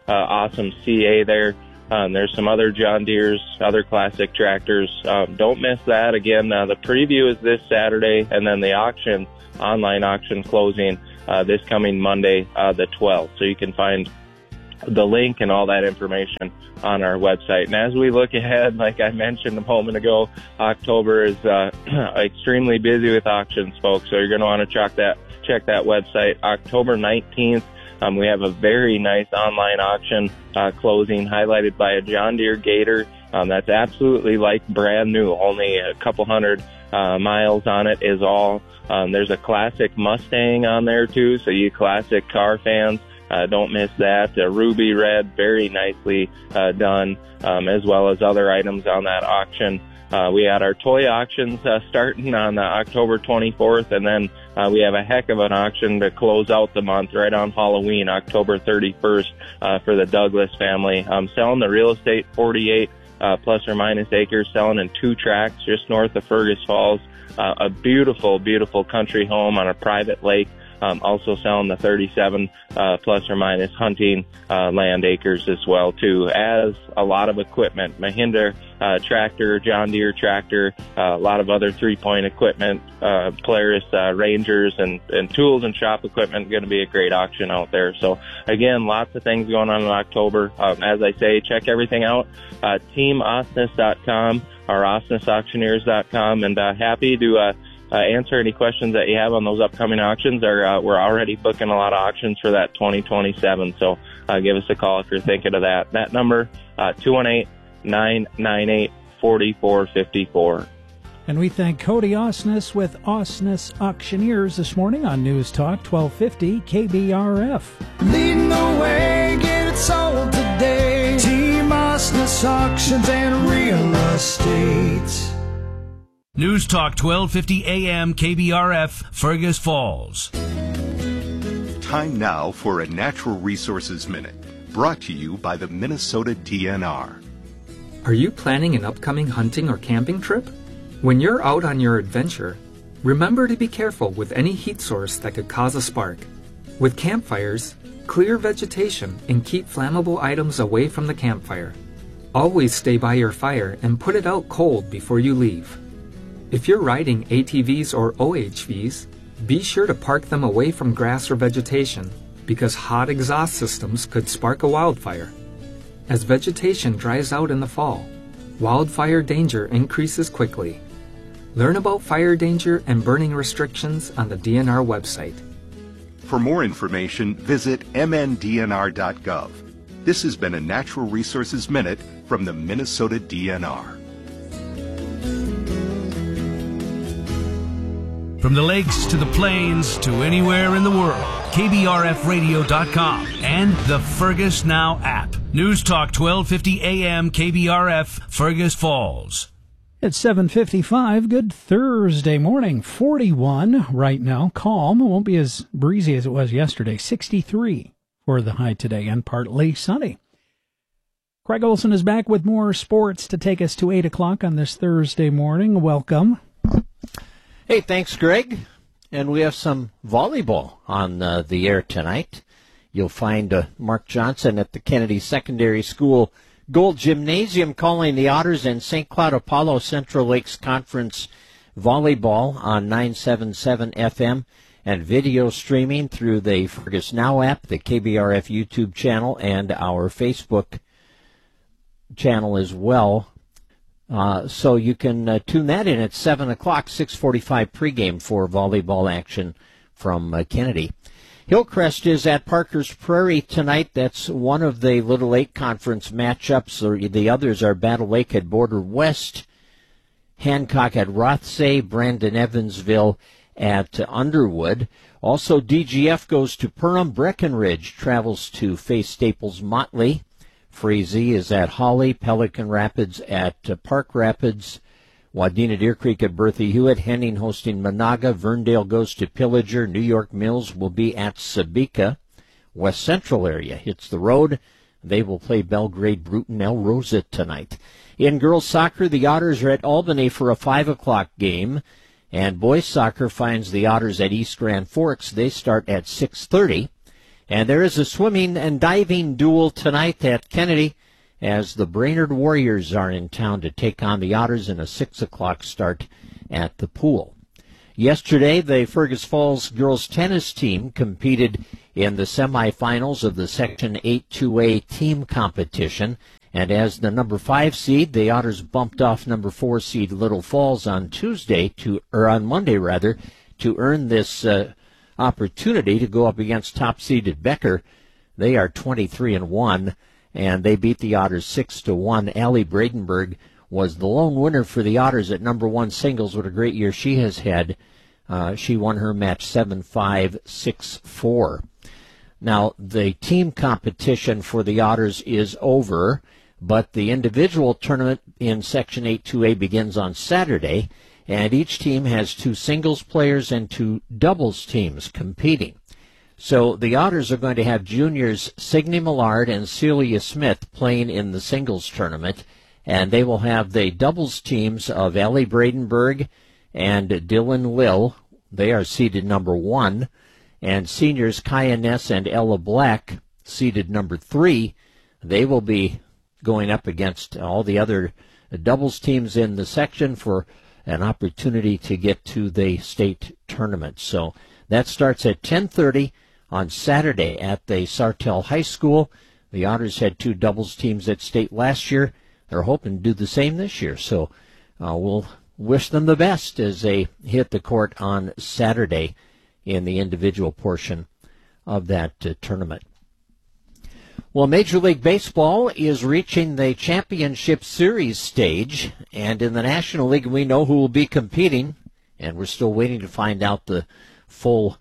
awesome CA there. There's some other John Deere's, other classic tractors. Don't miss that. Again, the preview is this Saturday, and then the online auction closing this coming Monday, the 12th. So you can find the link and all that information on our website. And as we look ahead, like I mentioned a moment ago, October is extremely busy with auctions, folks. So you're going to want to check that website. October 19th, we have a very nice online auction closing highlighted by a John Deere Gator. That's absolutely like brand new, only a couple hundred miles on it is all. There's a classic Mustang on there too, so you classic car fans, don't miss that. Ruby red, very nicely done, as well as other items on that auction. We had our toy auctions starting on October 24th, and then we have a heck of an auction to close out the month right on Halloween, October 31st, for the Douglas family. Selling the real estate, 48 plus or minus acres, selling in 2 tracts just north of Fergus Falls. A beautiful, beautiful country home on a private lake. Also selling the 37 plus or minus hunting land acres as well too, as a lot of equipment, Mahindra tractor, John Deere tractor, a lot of other 3-point equipment, Polaris Rangers and tools and shop equipment. Going to be a great auction out there. So again, lots of things going on in October. As I say, check everything out, teamosnes.com or osnesauctioneers.com, and happy to answer any questions that you have on those upcoming auctions. We're already booking a lot of auctions for that 2027, so give us a call if you're thinking of that. That number, 218-998-4454. And we thank Cody Osnes with Osnes Auctioneers this morning on News Talk 1250 KBRF. Leading the way, get it sold today. Team Osnes Auctions and Real Estate. News Talk 1250 AM KBRF, Fergus Falls. Time now for a Natural Resources Minute, brought to you by the Minnesota DNR. Are you planning an upcoming hunting or camping trip? When you're out on your adventure, remember to be careful with any heat source that could cause a spark. With campfires, clear vegetation and keep flammable items away from the campfire. Always stay by your fire and put it out cold before you leave. If you're riding ATVs or OHVs, be sure to park them away from grass or vegetation because hot exhaust systems could spark a wildfire. As vegetation dries out in the fall, wildfire danger increases quickly. Learn about fire danger and burning restrictions on the DNR website. For more information, visit mndnr.gov. This has been a Natural Resources Minute from the Minnesota DNR. From the lakes to the plains to anywhere in the world, KBRFradio.com and the Fergus Now app. News Talk 1250 AM KBRF, Fergus Falls. It's 7:55. Good Thursday morning. 41 right now. Calm. It won't be as breezy as it was yesterday. 63 for the high today and partly sunny. Craig Olson is back with more sports to take us to 8 o'clock on this Thursday morning. Welcome. Hey, thanks, Greg. And we have some volleyball on the air tonight. You'll find Mark Johnson at the Kennedy Secondary School Gold Gymnasium calling the Otters and St. Cloud Apollo Central Lakes Conference volleyball on 977 FM and video streaming through the Fergus Now app, the KBRF YouTube channel, and our Facebook channel as well. So you can tune that in at 7 o'clock, 6:45 pregame for volleyball action from Kennedy. Hillcrest is at Parker's Prairie tonight. That's one of the Little Lake Conference matchups. The others are Battle Lake at Border West, Hancock at Rothsay, Brandon Evansville at Underwood. Also, DGF goes to Perham. Breckenridge travels to face Staples Motley. Frazee is at Holly, Pelican Rapids at Park Rapids, Wadena Deer Creek at Bertha Hewitt, Henning hosting Monaga, Verndale goes to Pillager, New York Mills will be at Sabika. West Central area hits the road. They will play Belgrade, Bruton, El Rosa tonight. In girls soccer, the Otters are at Albany for a 5 o'clock game, and boys soccer finds the Otters at East Grand Forks. They start at 6:30. And there is a swimming and diving duel tonight at Kennedy as the Brainerd Warriors are in town to take on the Otters in a 6 o'clock start at the pool. Yesterday, the Fergus Falls girls tennis team competed in the semifinals of the Section 8-2A team competition. And as the number 5 seed, the Otters bumped off number 4 seed Little Falls on Monday, to earn this opportunity to go up against top seeded Becker. They are 23-1, and they beat the Otters 6-1. Allie Bradenberg was the lone winner for the Otters at number 1 singles. What a great year she has had. She won her match 7-5, 6-4. Now, the team competition for the Otters is over, but the individual tournament in Section 8-2A begins on Saturday, and each team has 2 singles players and 2 doubles teams competing. So the Otters are going to have juniors Signe Millard and Celia Smith playing in the singles tournament, and they will have the doubles teams of Allie Bradenberg and Dylan Lill. They are seeded number 1, and seniors Kaya Ness and Ella Black, seeded number 3. They will be going up against all the other doubles teams in the section for an opportunity to get to the state tournament. So that starts at 10:30 on Saturday at the Sartell High School. The Otters had 2 doubles teams at state last year. They're hoping to do the same this year. So we'll wish them the best as they hit the court on Saturday in the individual portion of that tournament. Well, Major League Baseball is reaching the championship series stage, and in the National League we know who will be competing, and we're still waiting to find out the full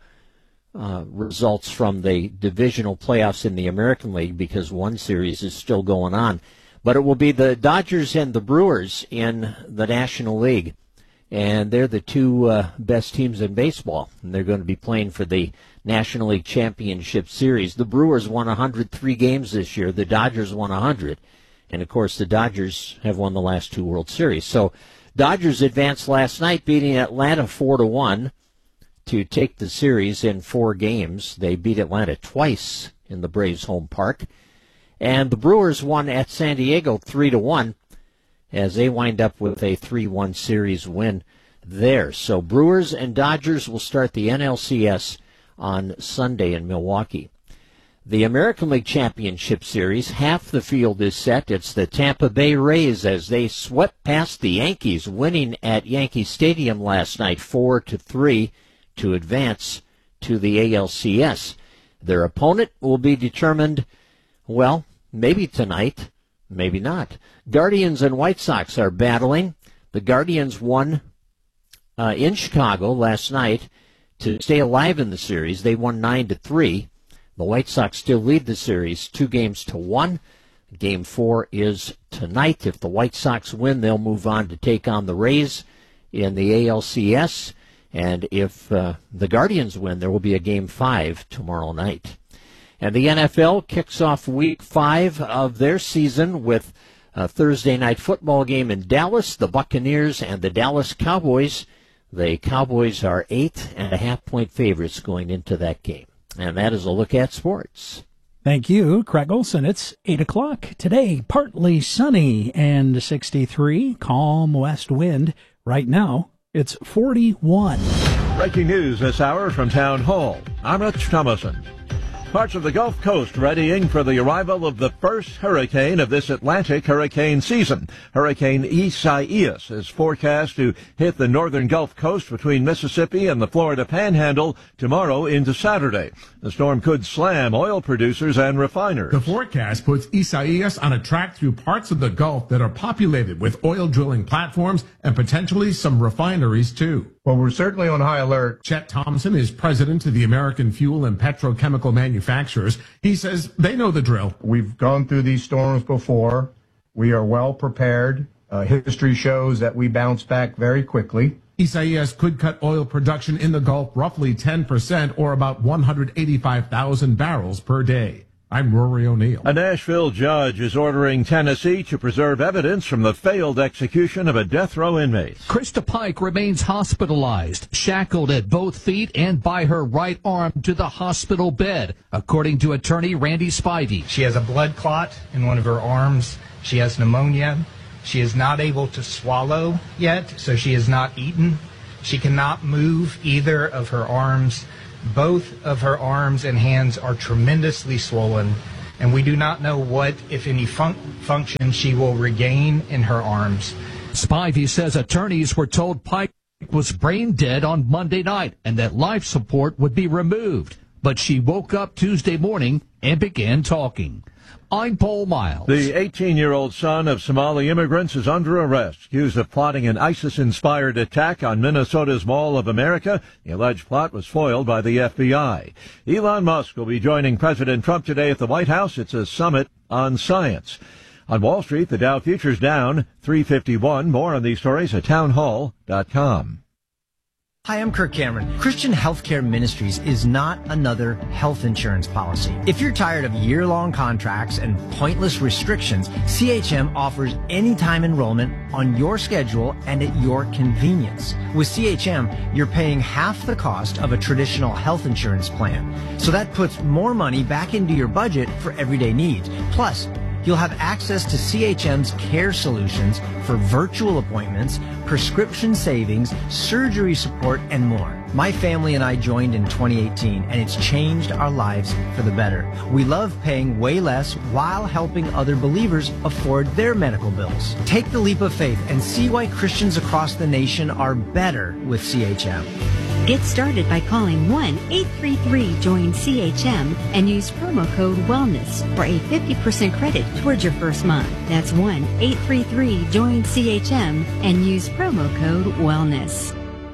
results from the divisional playoffs in the American League because one series is still going on. But it will be the Dodgers and the Brewers in the National League, and they're the 2 best teams in baseball, and they're going to be playing for the National League Championship Series. The Brewers won 103 games this year. The Dodgers won 100. And, of course, the Dodgers have won the last 2 World Series. So Dodgers advanced last night, beating Atlanta 4-1 to take the series in 4 games. They beat Atlanta twice in the Braves' home park. And the Brewers won at San Diego 3-1 as they wind up with a 3-1 series win there. So Brewers and Dodgers will start the NLCS on Sunday in Milwaukee. The American League Championship Series, half the field is set. It's the Tampa Bay Rays as they swept past the Yankees, winning at Yankee Stadium last night 4-3 to advance to the ALCS. Their opponent will be determined, well, maybe tonight, maybe not. Guardians and White Sox are battling. The Guardians won in Chicago last night to stay alive in the series. They won 9-3. The White Sox still lead the series 2-1. Game 4 is tonight. If the White Sox win, they'll move on to take on the Rays in the ALCS. And if the Guardians win, there will be a Game 5 tomorrow night. And the NFL kicks off Week 5 of their season with a Thursday night football game in Dallas, the Buccaneers and the Dallas Cowboys. The Cowboys are 8.5-point favorites going into that game. And that is a look at sports. Thank you, Craig Olson. It's 8 o'clock. Today, partly sunny and 63, calm west wind. Right now, it's 41. Breaking news this hour from Town Hall. I'm Rich Thomason. Parts of the Gulf Coast readying for the arrival of the first hurricane of this Atlantic hurricane season. Hurricane Isaias is forecast to hit the northern Gulf Coast between Mississippi and the Florida Panhandle tomorrow into Saturday. The storm could slam oil producers and refiners. The forecast puts Isaias on a track through parts of the Gulf that are populated with oil drilling platforms and potentially some refineries too. Well, we're certainly on high alert. Chet Thompson is president of the American Fuel and Petrochemical Manufacturers. He says they know the drill. We've gone through these storms before. We are well prepared. History shows that we bounce back very quickly. Isaias could cut oil production in the Gulf roughly 10% or about 185,000 barrels per day. I'm Rory O'Neill. A Nashville judge is ordering Tennessee to preserve evidence from the failed execution of a death row inmate. Krista Pike remains hospitalized, shackled at both feet and by her right arm to the hospital bed, according to attorney Randy Spivey. She has a blood clot in one of her arms. She has pneumonia. She is not able to swallow yet, so she has not eaten. She cannot move either of her arms. Both of her arms and hands are tremendously swollen, and we do not know what, if any, function she will regain in her arms. Spivey says attorneys were told Pike was brain dead on Monday night and that life support would be removed. But she woke up Tuesday morning and began talking. I'm Paul Miles. The 18-year-old son of Somali immigrants is under arrest, accused of plotting an ISIS-inspired attack on Minnesota's Mall of America. The alleged plot was foiled by the FBI. Elon Musk will be joining President Trump today at the White House. It's a summit on science. On Wall Street, the Dow futures down 351. More on these stories at townhall.com. Hi, I'm Kirk Cameron. Christian Healthcare Ministries is not another health insurance policy. If you're tired of year-long contracts and pointless restrictions, CHM offers anytime enrollment on your schedule and at your convenience. With CHM, you're paying half the cost of a traditional health insurance plan. So that puts more money back into your budget for everyday needs. Plus, you'll have access to CHM's care solutions for virtual appointments, prescription savings, surgery support, and more. My family and I joined in 2018, and it's changed our lives for the better. We love paying way less while helping other believers afford their medical bills. Take the leap of faith and see why Christians across the nation are better with CHM. Get started by calling 1-833-JOIN-CHM and use promo code WELLNESS for a 50% credit towards your first month. That's 1-833-JOIN-CHM and use promo code WELLNESS.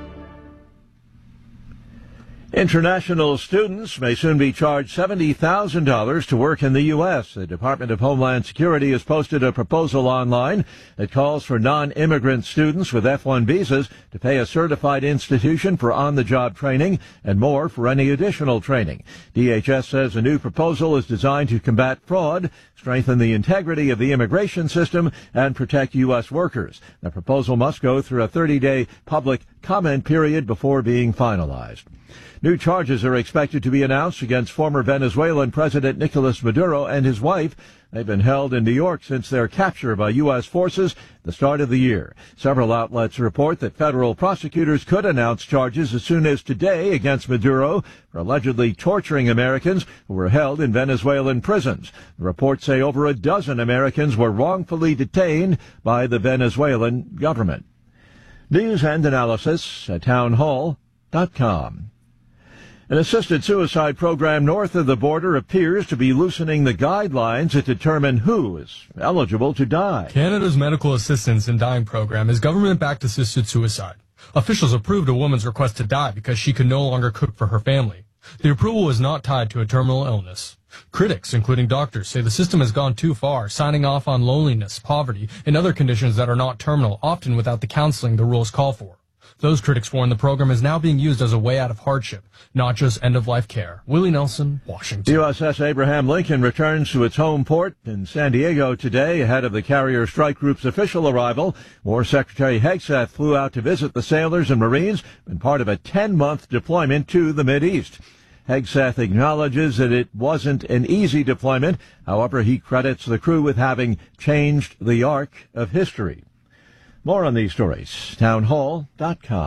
International students may soon be charged $70,000 to work in the U.S. The Department of Homeland Security has posted a proposal online that calls for non-immigrant students with F-1 visas to pay a certified institution for on-the-job training and more for any additional training. DHS says a new proposal is designed to combat fraud, strengthen the integrity of the immigration system, and protect U.S. workers. The proposal must go through a 30-day public comment period before being finalized. New charges are expected to be announced against former Venezuelan President Nicolas Maduro and his wife. They've been held in New York since their capture by U.S. forces at the start of the year. Several outlets report that federal prosecutors could announce charges as soon as today against Maduro for allegedly torturing Americans who were held in Venezuelan prisons. The reports say over a dozen Americans were wrongfully detained by the Venezuelan government. News and analysis at townhall.com. An assisted suicide program north of the border appears to be loosening the guidelines that determine who is eligible to die. Canada's Medical Assistance in Dying program is government-backed assisted suicide. Officials approved a woman's request to die because she could no longer cook for her family. The approval is not tied to a terminal illness. Critics, including doctors, say the system has gone too far, signing off on loneliness, poverty, and other conditions that are not terminal, often without the counseling the rules call for. Those critics warn the program is now being used as a way out of hardship, not just end-of-life care. Willie Nelson, Washington. USS Abraham Lincoln returns to its home port in San Diego today ahead of the carrier strike group's official arrival. War Secretary Hegseth flew out to visit the sailors and Marines in part of a 10-month deployment to the Mideast. Hegseth acknowledges that it wasn't an easy deployment. However, he credits the crew with having changed the arc of history. More on these stories, townhall.com.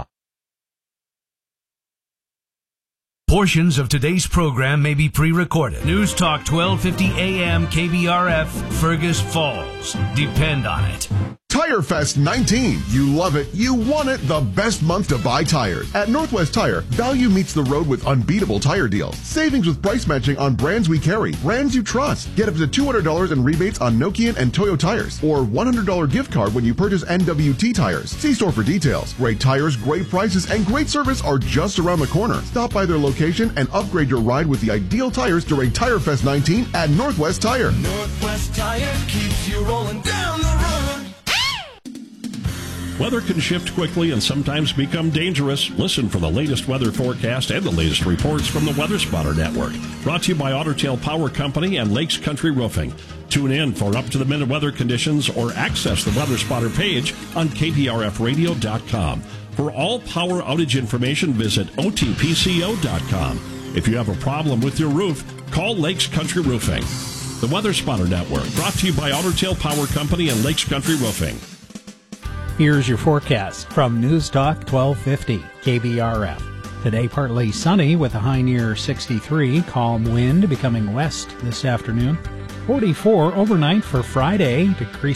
Portions of today's program may be pre-recorded. News Talk 1250 AM KBRF, Fergus Falls. Depend on it. Tire Fest 19. You love it. You want it. The best month to buy tires. At Northwest Tire, value meets the road with unbeatable tire deals. Savings with price matching on brands we carry. Brands you trust. Get up to $200 in rebates on Nokian and Toyo tires. Or $100 gift card when you purchase NWT tires. See store for details. Great tires, great prices, and great service are just around the corner. Stop by their location and upgrade your ride with the ideal tires during Tire Fest 19 at Northwest Tire. Northwest Tire keeps you rolling down the road. Weather can shift quickly and sometimes become dangerous. Listen for the latest weather forecast and the latest reports from the Weather Spotter Network. Brought to you by Otter Tail Power Company and Lakes Country Roofing. Tune in for up-to-the-minute weather conditions or access the Weather Spotter page on KPRFradio.com. For all power outage information, visit OTPCO.com. If you have a problem with your roof, call Lakes Country Roofing. The Weather Spotter Network, brought to you by Otter Tail Power Company and Lakes Country Roofing. Here's your forecast from News Talk 1250 KBRF. Today partly sunny with a high near 63, calm wind becoming west this afternoon. 44 overnight for Friday, decreasing